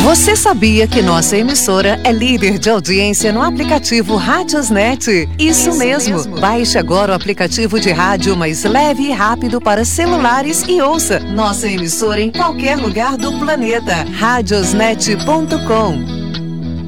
Você sabia que nossa emissora é líder de audiência no aplicativo Radiosnet? Isso mesmo. Baixe agora o aplicativo de rádio mais leve e rápido para celulares e ouça nossa emissora em qualquer lugar do planeta. Radiosnet.com.